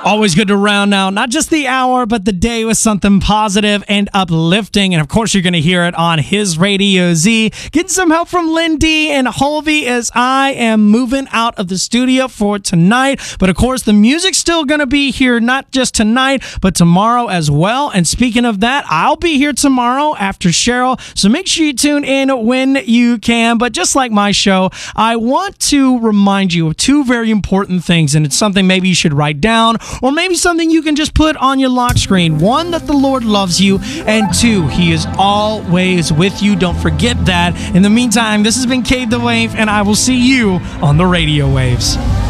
Always good to round out not just the hour, but the day with something positive and uplifting. And of course, you're going to hear it on his Radio Z. Getting some help from Lindy and Holvey as I am moving out of the studio for tonight. But of course, the music's still going to be here, not just tonight, but tomorrow as well. And speaking of that, I'll be here tomorrow after Cheryl. So make sure you tune in when you can. But just like my show, I want to remind you of two very important things. And it's something maybe you should write down, or maybe something you can just put on your lock screen. One, that the Lord loves you, and two, He is always with you. Don't forget that. In the meantime, this has been Cave the Wave, and I will see you on the radio waves.